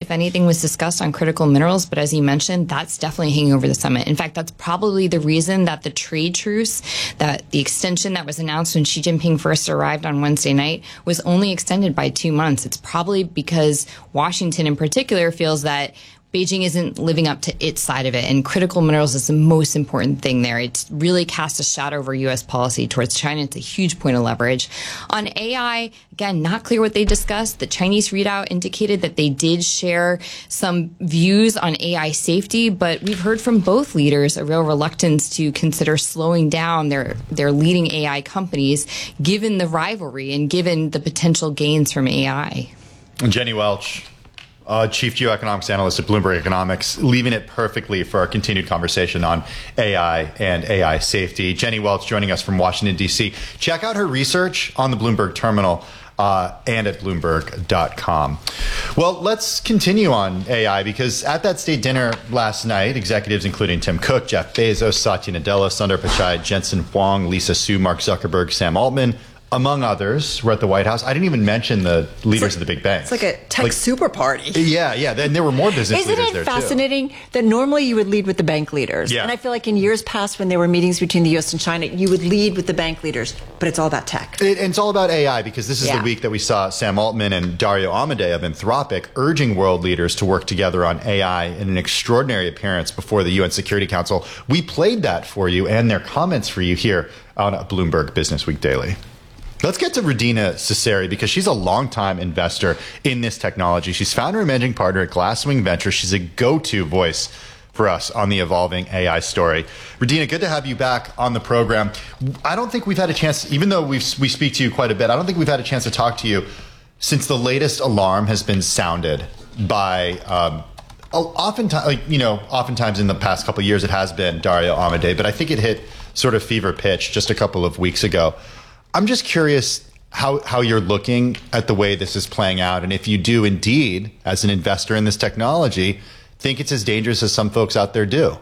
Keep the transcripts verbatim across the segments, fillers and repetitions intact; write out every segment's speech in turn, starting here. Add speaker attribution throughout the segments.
Speaker 1: if anything was discussed on critical minerals, but as you mentioned, that's definitely hanging over the summit. In fact, that's probably the reason that the trade truce, that the extension that was announced when Xi Jinping first arrived on Wednesday night was only extended by two months. It's probably because Washington in particular feels that Beijing isn't living up to its side of it, and critical minerals is the most important thing there. It's really cast a shadow over U S policy towards China. It's a huge point of leverage. On A I, again, not clear what they discussed. The Chinese readout indicated that they did share some views on A I safety, but we've heard from both leaders a real reluctance to consider slowing down their, their leading A I companies, given the rivalry and given the potential gains from A I.
Speaker 2: Jenny Welch, Uh, Chief Geoeconomics Analyst at Bloomberg Economics, leaving it perfectly for our continued conversation on A I and A I safety. Jenny Welch joining us from Washington, D C. Check out her research on the Bloomberg terminal uh, and at Bloomberg dot com. Well, let's continue on A I, because at that state dinner last night, executives including Tim Cook, Jeff Bezos, Satya Nadella, Sundar Pichai, Jensen Huang, Lisa Su, Mark Zuckerberg, Sam Altman, among others, were at the White House. I didn't even mention the leaders
Speaker 3: like,
Speaker 2: of the big banks.
Speaker 3: It's like a tech like, super party.
Speaker 2: Yeah, yeah. Then there were more business
Speaker 3: Isn't
Speaker 2: leaders there, too.
Speaker 3: Isn't it fascinating that normally you would lead with the bank leaders?
Speaker 2: Yeah.
Speaker 3: And I feel like in years past when there were meetings between the U S and China, you would lead with the bank leaders. But it's all about tech.
Speaker 2: It, and it's all about A I, because this is
Speaker 3: yeah.
Speaker 2: the week that we saw Sam Altman and Dario Amodei of Anthropic urging world leaders to work together on A I in an extraordinary appearance before the U N Security Council. We played that for you and their comments for you here on Bloomberg Business Week Daily. Let's get to Rudina Cesari, because she's a longtime investor in this technology. She's founder and managing partner at Glasswing Ventures. She's a go-to voice for us on the evolving A I story. Rudina, good to have you back on the program. I don't think we've had a chance, even though we've, we speak to you quite a bit, I don't think we've had a chance to talk to you since the latest alarm has been sounded by, um, oftentimes, like, you know, oftentimes in the past couple of years it has been Dario Amodei, but I think it hit sort of fever pitch just a couple of weeks ago. I'm just curious how, how you're looking at the way this is playing out, and if you do indeed, as an investor in this technology, think it's as dangerous as some folks out there do.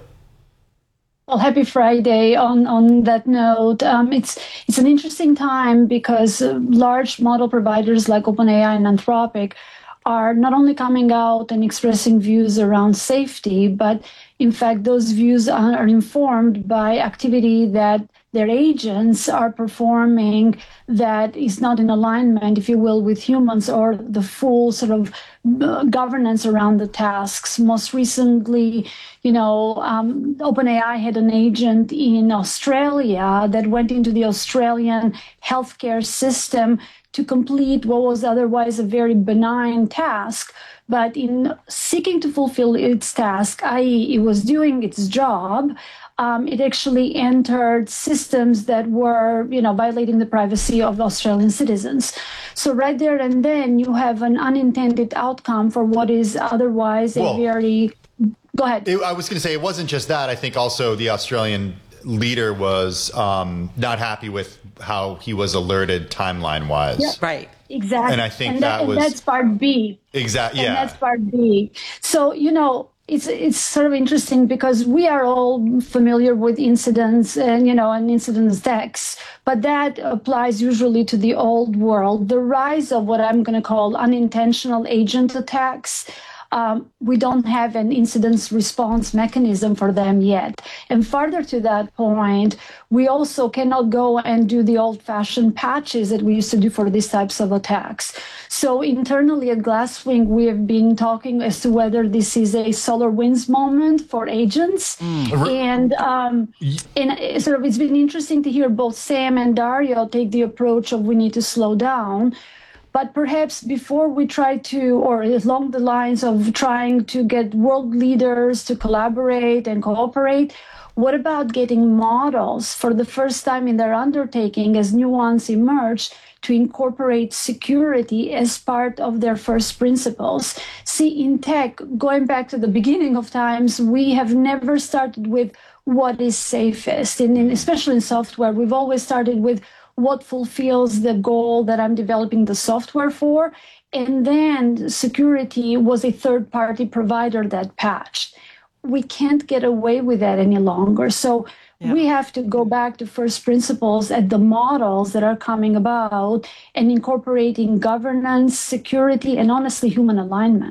Speaker 4: Well, happy Friday on, on that note. Um, it's it's an interesting time because uh, large model providers like OpenAI and Anthropic are not only coming out and expressing views around safety, but in fact, those views are, are informed by activity that their agents are performing that is not in alignment, if you will, with humans or the full sort of uh, governance around the tasks. Most recently, you know, um, OpenAI had an agent in Australia that went into the Australian healthcare system to complete what was otherwise a very benign task. But in seeking to fulfill its task, that is it was doing its job, um, it actually entered systems that were, you know, violating the privacy of Australian citizens. So right there and then you have an unintended outcome for what is otherwise a
Speaker 2: Whoa.
Speaker 4: very... Go ahead.
Speaker 2: It, I was going to say, it wasn't just that. I think also the Australian leader was um, not happy with how he was alerted timeline-wise.
Speaker 4: Yeah.
Speaker 3: Right.
Speaker 4: Exactly.
Speaker 2: And I think
Speaker 4: and
Speaker 2: that,
Speaker 4: that
Speaker 2: was...
Speaker 4: And that's part B.
Speaker 2: Exactly, yeah.
Speaker 4: And that's part B. So, you know, it's it's sort of interesting because we are all familiar with incidents and, you know, and incident attacks, but that applies usually to the old world. The rise of what I'm going to call unintentional agent attacks, Um, we don't have an incident response mechanism for them yet. And further to that point, we also cannot go and do the old-fashioned patches that we used to do for these types of attacks. So internally at Glasswing, we have been talking as to whether this is a SolarWinds moment for agents. Mm. And, um, and sort of it's been interesting to hear both Sam and Dario take the approach of we need to slow down. But perhaps before we try to, or along the lines of trying to get world leaders to collaborate and cooperate, what about getting models for the first time in their undertaking as new ones emerge to incorporate security as part of their first principles? See, in tech, going back to the beginning of times, we have never started with what is safest. And in, especially in software, we've always started with what fulfills the goal that I'm developing the software for. And then security was a third-party provider that patched. We can't get away with that any longer. So yeah. we have to go back to first principles at the models that are coming about and incorporating governance, security, and honestly, human alignment.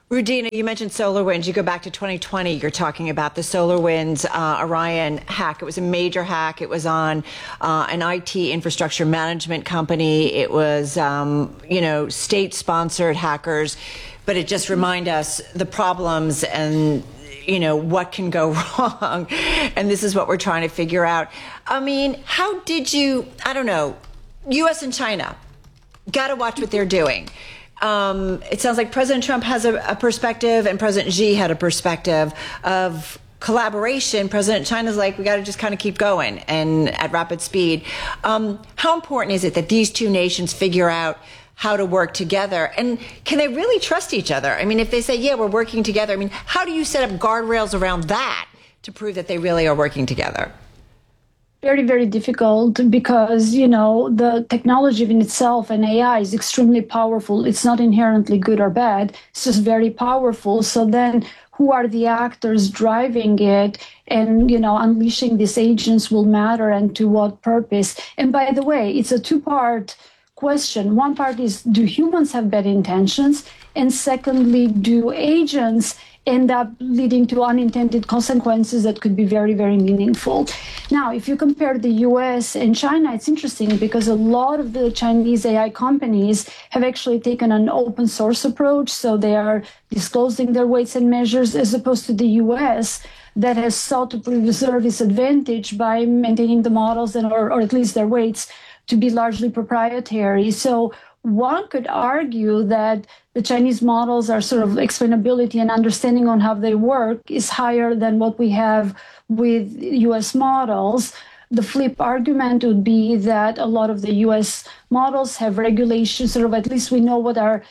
Speaker 3: Rudina, you mentioned SolarWinds. You go back to twenty twenty, you're talking about the SolarWinds uh, Orion hack. It was a major hack. It was on uh, an I T infrastructure management company. It was, um, you know, state-sponsored hackers. But it just reminded us the problems and, you know, what can go wrong. And this is what we're trying to figure out. I mean, how did you, I don't know, U S and China, got to watch what they're doing. Um, it sounds like President Trump has a, a perspective and President Xi had a perspective of collaboration. President China's like, we got to just kind of keep going and at rapid speed. Um, how important is it that these two nations figure out how to work together? And can they really trust each other? I mean, if they say, yeah, we're working together, I mean, how do you set up guardrails around that to prove that they really are working together?
Speaker 4: Very, very difficult because, you know, the technology in itself and A I is extremely powerful. It's not inherently good or bad. It's just very powerful. So then who are the actors driving it? And, you know, unleashing these agents will matter, and to what purpose? And by the way, it's a two-part question. One part is, do humans have bad intentions? And secondly, do agents end up leading to unintended consequences that could be very, very meaningful? Now, if you compare the U S and China, it's interesting because a lot of the Chinese A I companies have actually taken an open source approach. So they are disclosing their weights and measures, as opposed to the U S that has sought to preserve its advantage by maintaining the models and or, or at least their weights to be largely proprietary. So one could argue that the Chinese models are sort of explainability and understanding on how they work is higher than what we have with U S models. The flip argument would be that a lot of the U S models have regulations, sort of at least we know what our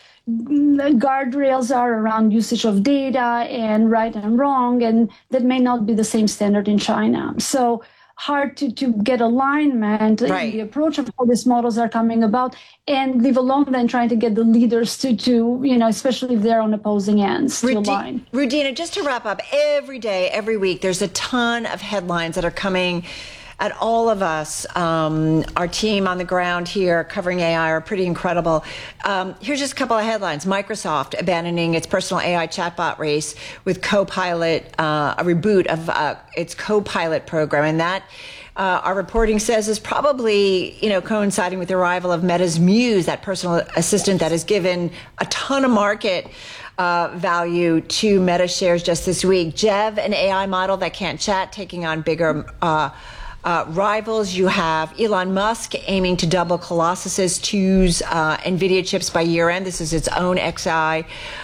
Speaker 4: guardrails are around usage of data and right and wrong, and that may not be the same standard in China. So hard to, to get alignment right. in the approach of how these models are coming about, and leave alone then trying to get the leaders to, to you know, especially if they're on opposing ends, to
Speaker 3: Rudi-
Speaker 4: align.
Speaker 3: Rudina, just to wrap up, every day, every week, there's a ton of headlines that are coming at all of us. Um, our team on the ground here covering A I are pretty incredible. Um, here's just a couple of headlines. Microsoft abandoning its personal A I chatbot race with Copilot, uh, a reboot of uh, its Copilot program. And that, uh, our reporting says, is probably, you know, coinciding with the arrival of Meta's Muse, that personal assistant that has given a ton of market Uh, value to Meta shares just this week. Jev, an A I model that can't chat, taking on bigger uh, uh, rivals. You have Elon Musk aiming to double Colossus's two's uh, NVIDIA chips by year end. This is its own X I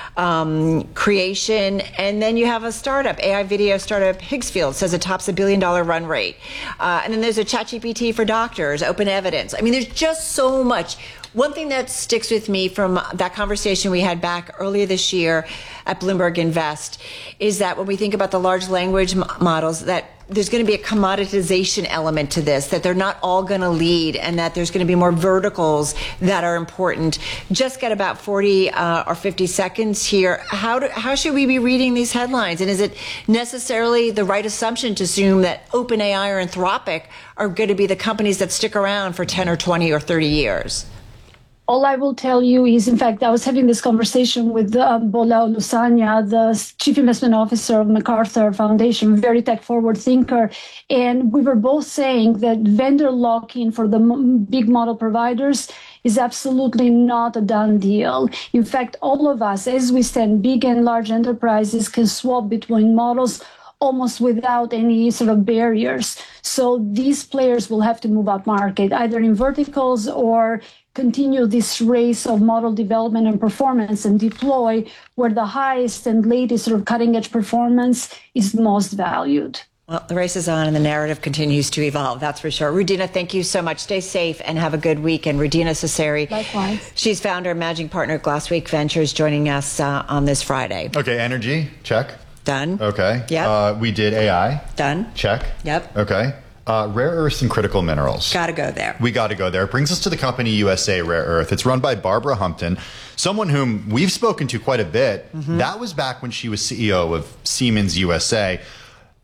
Speaker 3: um, creation. And then you have a startup, A I video startup, Higgsfield, says it tops a billion dollar run rate. Uh, and then there's a ChatGPT for doctors, Open Evidence. I mean, there's just so much. One thing that sticks with me from that conversation we had back earlier this year at Bloomberg Invest is that when we think about the large language m- models, that there's going to be a commoditization element to this, that they're not all going to lead, and that there's going to be more verticals that are important. Just got about forty uh, or fifty seconds here. How do, how should we be reading these headlines? And is it necessarily the right assumption to assume that OpenAI or Anthropic are going to be the companies that stick around for ten or twenty or thirty years?
Speaker 4: All I will tell you is, in fact, I was having this conversation with uh, Bola Olusanya, the Chief Investment Officer of MacArthur Foundation, very tech-forward thinker, and we were both saying that vendor lock-in for the m- big model providers is absolutely not a done deal. In fact, all of us, as we stand, big and large enterprises can swap between models almost without any sort of barriers. So these players will have to move up market, either in verticals or continue this race of model development and performance and deploy where the highest and latest sort of cutting edge performance is most valued.
Speaker 3: Well, the race is on and the narrative continues to evolve, that's for sure. Rudina, thank you so much. Stay safe and have a good week. And Rudina Cesari,
Speaker 4: likewise.
Speaker 3: She's founder and managing partner at Glassweek Ventures, joining us uh, on this Friday.
Speaker 2: Okay, energy, check.
Speaker 3: Done.
Speaker 2: Okay.
Speaker 3: Yep.
Speaker 2: Uh, we did A I.
Speaker 3: Done.
Speaker 2: Check.
Speaker 3: Yep.
Speaker 2: Okay. Uh, rare earths and critical minerals.
Speaker 3: Got to go there.
Speaker 2: We got to go there. It brings us to the company U S A Rare Earth. It's run by Barbara Humpton, someone whom we've spoken to quite a bit. Mm-hmm. That was back when she was C E O of Siemens U S A.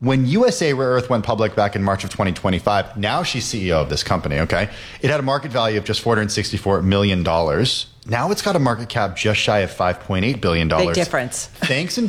Speaker 2: When U S A Rare Earth went public back in March of twenty twenty-five, now she's C E O of this company, okay? It had a market value of just four hundred sixty-four million dollars. Now it's got a market cap just shy of five point eight billion dollars.
Speaker 3: Big difference.
Speaker 2: Thanks in